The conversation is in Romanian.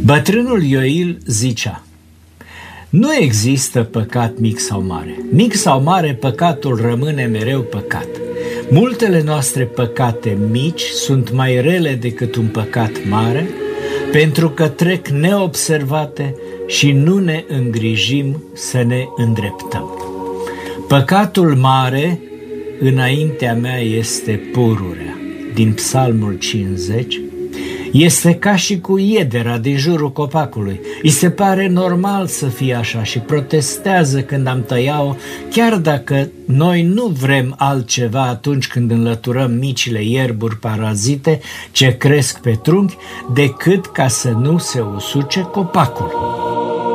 Bătrânul Ioil zicea: nu există păcat mic sau mare. Mic sau mare, păcatul rămâne mereu păcat. Multele noastre păcate mici sunt mai rele decât un păcat mare, pentru că trec neobservate și nu ne îngrijim să ne îndreptăm. Păcatul mare înaintea mea este pururea, din Psalmul 50. Este ca și cu iedera din jurul copacului. Îi se pare normal să fie așa și protestează când am tăia-o, chiar dacă noi nu vrem altceva atunci când înlăturăm micile ierburi parazite ce cresc pe trunchi, decât ca să nu se usuce copacul.